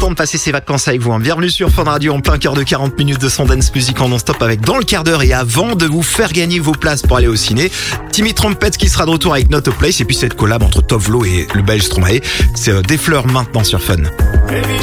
content de passer ses vacances avec vous. Bienvenue sur Fun Radio en plein cœur de 40 minutes de son dance music en non-stop avec dans le quart d'heure. Et avant de vous faire gagner vos places pour aller au ciné, Timmy Trumpet qui sera de retour avec Not a Place. Et puis cette collab entre Tovlo et le belge Stromae. C'est des fleurs maintenant sur Fun.